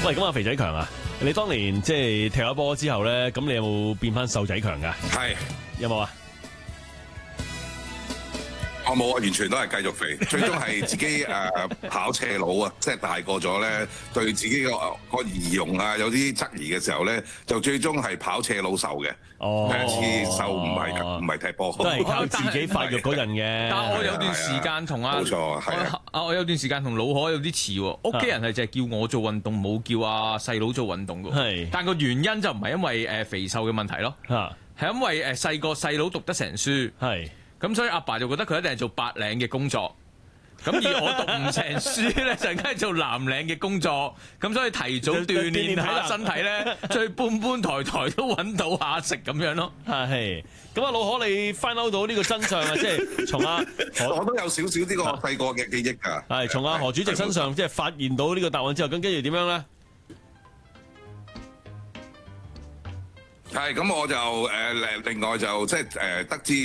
喂，咁啊，肥仔強啊，你當年即係踢咗波之後咧，咁你有冇變翻瘦仔強噶？ 係有冇啊？ 我冇啊，完全都係繼續肥，最終係自己跑斜路啊，即係大個咗咧，對自己個儀容啊有啲質疑嘅時候咧，就最終係跑斜路瘦嘅。 哦， 第一次瘦唔係踢波， 都係靠自己發育嗰陣嘅。 但我有段時間同冇錯係我有段時間同老何有啲似喎，屋企人係淨係叫我做運動，冇叫阿細佬做運動㗎。 係， 但個原因就唔係因為肥瘦嘅問題咯，係因為細個細佬讀得成書。 係。 咁所以阿爸就覺得佢一定係做白領嘅工作，咁而我讀唔成書咧，就梗係做藍領嘅工作，咁所以提早鍛鍊下身體咧，最搬搬抬抬都揾到下食咁樣咯。 係，咁啊老可你 find out 到呢個真相啊，即係從我都有少少呢個細個嘅記憶㗎。 係從何主席身上即係發現到呢個答案之後，咁跟住點樣咧？ 係咁我就另外就即係得知。